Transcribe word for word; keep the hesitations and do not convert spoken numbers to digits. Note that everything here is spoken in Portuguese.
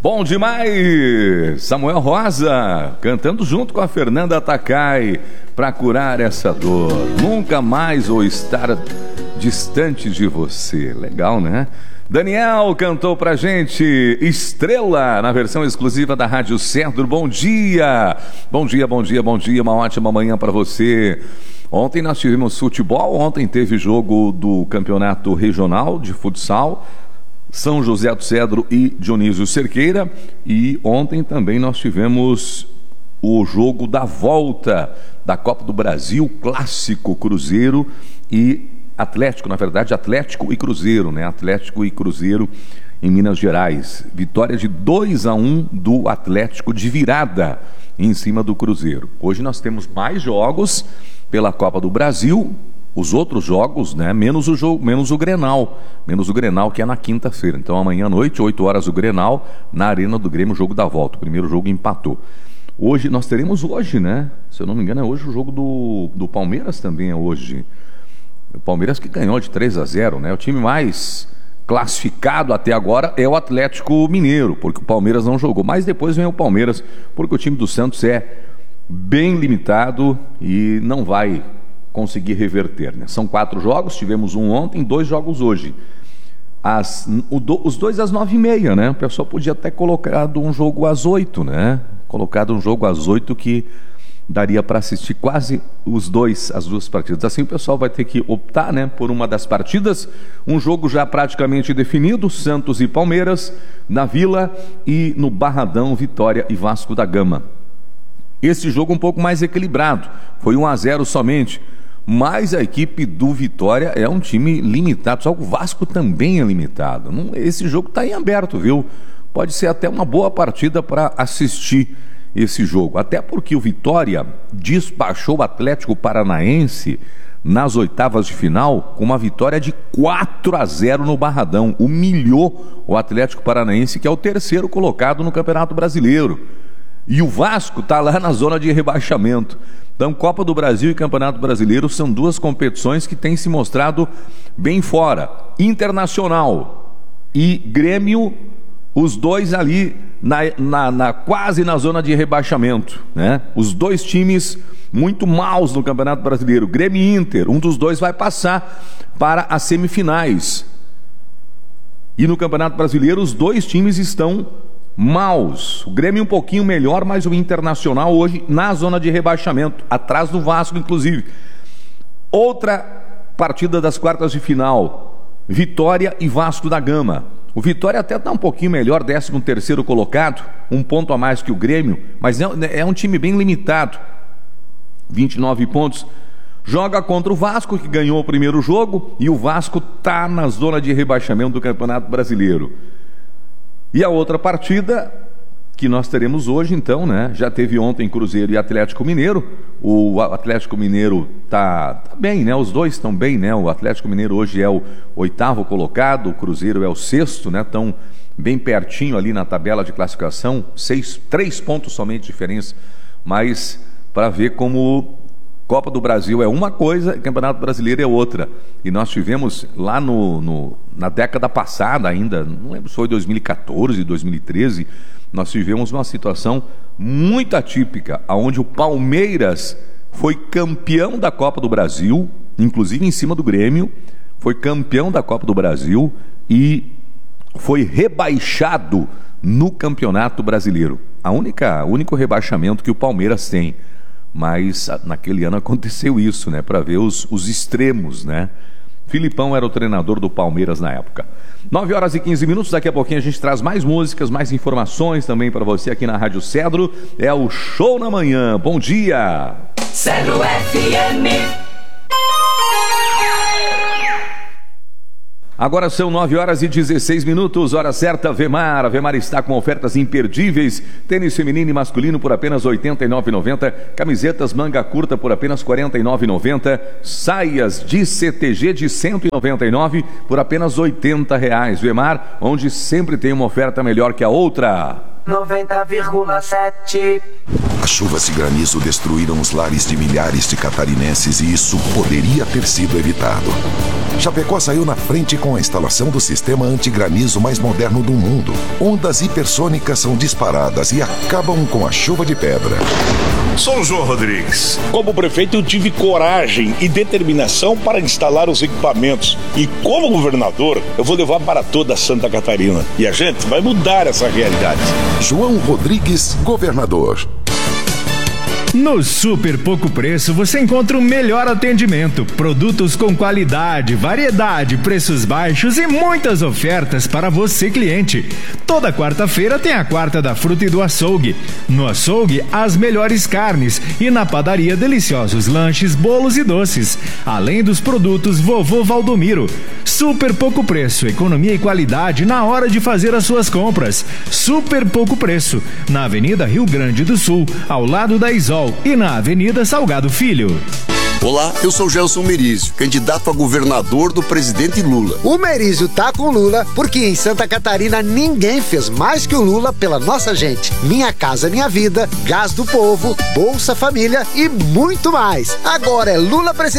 Bom demais! Samuel Rosa cantando junto com a Fernanda Takai para curar essa dor. Nunca mais vou estar distante de você. Legal, né? Daniel cantou pra gente Estrela na versão exclusiva da Rádio Cedro. Bom dia! Bom dia, bom dia, bom dia. Uma ótima manhã para você. Ontem nós tivemos futebol. Ontem teve jogo do Campeonato Regional de Futsal, São José do Cedro e Dionísio Cerqueira. E ontem também nós tivemos o jogo da volta da Copa do Brasil, clássico Cruzeiro e Atlético, na verdade Atlético e Cruzeiro, né? Atlético e Cruzeiro em Minas Gerais. Vitória de dois a um do Atlético de virada em cima do Cruzeiro. Hoje nós temos mais jogos pela Copa do Brasil. Os outros jogos, né, menos o jogo, menos o Grenal, menos o Grenal que é na quinta-feira. Então amanhã à noite, oito horas o Grenal, na Arena do Grêmio, o jogo da volta. O primeiro jogo empatou. Hoje nós teremos hoje, né? Se eu não me engano é hoje o jogo do, do Palmeiras também é hoje. O Palmeiras que ganhou de três a zero, né? O time mais classificado até agora é o Atlético Mineiro, porque o Palmeiras não jogou. Mas depois vem o Palmeiras, porque o time do Santos é bem limitado e não vai conseguir reverter, né? São quatro jogos, tivemos um ontem, dois jogos hoje. As, o do, os dois às nove e meia, né? O pessoal podia até colocado um jogo às oito, né? Colocado um jogo às oito que daria para assistir quase os dois, as duas partidas. Assim o pessoal vai ter que optar, né, por uma das partidas. Um jogo já praticamente definido, Santos e Palmeiras, na Vila, e no Barradão, Vitória e Vasco da Gama. Esse jogo um pouco mais equilibrado, foi um a zero somente, mas a equipe do Vitória é um time limitado, só que o Vasco também é limitado. Esse jogo está em aberto, viu? Pode ser até uma boa partida para assistir esse jogo, até porque o Vitória despachou o Atlético Paranaense nas oitavas de final com uma vitória de quatro a zero no Barradão, humilhou o Atlético Paranaense, que é o terceiro colocado no Campeonato Brasileiro, e o Vasco está lá na zona de rebaixamento. Então Copa do Brasil e Campeonato Brasileiro são duas competições que têm se mostrado bem fora. Internacional e Grêmio, os dois ali na, na, na, quase na zona de rebaixamento, né? Os dois times muito maus no Campeonato Brasileiro. Grêmio e Inter, um dos dois vai passar para as semifinais. E no Campeonato Brasileiro os dois times estão maus. O Grêmio um pouquinho melhor, mas o Internacional hoje na zona de rebaixamento, atrás do Vasco inclusive. Outra partida das quartas de final, Vitória e Vasco da Gama. O Vitória até está um pouquinho melhor, décimo terceiro colocado, um ponto a mais que o Grêmio, mas é, é um time bem limitado, vinte e nove pontos. Joga contra o Vasco, que ganhou o primeiro jogo, e o Vasco está na zona de rebaixamento do Campeonato Brasileiro. E a outra partida que nós teremos hoje, então, né? Já teve ontem Cruzeiro e Atlético Mineiro. O Atlético Mineiro tá, tá bem, né? Os dois estão bem, né? O Atlético Mineiro hoje é o oitavo colocado, o Cruzeiro é o sexto, né? Estão bem pertinho ali na tabela de classificação, seis, três pontos somente de diferença. Mas para ver como Copa do Brasil é uma coisa e Campeonato Brasileiro é outra. E nós tivemos lá no, no, na década passada ainda, não lembro se foi dois mil e quatorze, dois mil e treze, nós tivemos uma situação muito atípica, onde o Palmeiras foi campeão da Copa do Brasil, inclusive em cima do Grêmio, foi campeão da Copa do Brasil e foi rebaixado no Campeonato Brasileiro. A única, o único rebaixamento que o Palmeiras tem. Mas naquele ano aconteceu isso, né? Para ver os, os extremos, né? Filipão era o treinador do Palmeiras na época. nove horas e quinze minutos, daqui a pouquinho a gente traz mais músicas, mais informações também para você aqui na Rádio Cedro. É o Show na Manhã. Bom dia! Cedro F M. Agora são nove horas e dezesseis minutos, hora certa, Vemar. A Vemar está com ofertas imperdíveis. Tênis feminino e masculino por apenas oitenta e nove reais e noventa centavos. Camisetas manga curta por apenas quarenta e nove reais e noventa centavos. Saias de C T G de cento e noventa e nove reais por apenas oitenta reais. Vemar, onde sempre tem uma oferta melhor que a outra. noventa vírgula sete. As chuvas de granizo destruíram os lares de milhares de catarinenses e isso poderia ter sido evitado. Chapecó saiu na frente com a instalação do sistema antigranizo mais moderno do mundo. Ondas hipersônicas são disparadas e acabam com a chuva de pedra. Sou o João Rodrigues. Como prefeito, eu tive coragem e determinação para instalar os equipamentos. E como governador, eu vou levar para toda Santa Catarina. E a gente vai mudar essa realidade. João Rodrigues, governador. No Super Pouco Preço você encontra o melhor atendimento, produtos com qualidade, variedade, preços baixos e muitas ofertas para você, cliente. Toda quarta-feira tem a quarta da fruta e do açougue. No açougue, as melhores carnes e na padaria, deliciosos lanches, bolos e doces. Além dos produtos Vovô Valdomiro. Super Pouco Preço, economia e qualidade na hora de fazer as suas compras. Super Pouco Preço, na Avenida Rio Grande do Sul, ao lado da Isol, e na Avenida Salgado Filho. Olá, eu sou Gelson Merizio, candidato a governador do presidente Lula. O Merizio tá com Lula porque em Santa Catarina ninguém fez mais que o Lula pela nossa gente. Minha Casa Minha Vida, Gás do Povo, Bolsa Família e muito mais. Agora é Lula presidente.